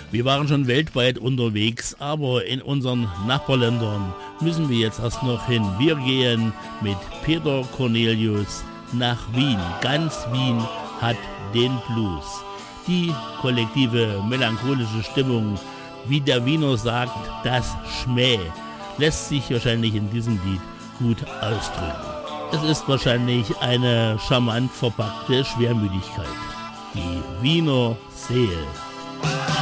Wir waren schon weltweit unterwegs, aber in unseren Nachbarländern müssen wir jetzt erst noch hin. Wir gehen mit Peter Cornelius nach Wien. Ganz Wien hat den Blues. Die kollektive melancholische Stimmung, wie der Wiener sagt, das Schmäh, lässt sich wahrscheinlich in diesem Lied gut ausdrücken. Es ist wahrscheinlich eine charmant verpackte Schwermütigkeit. Die Wiener Seele.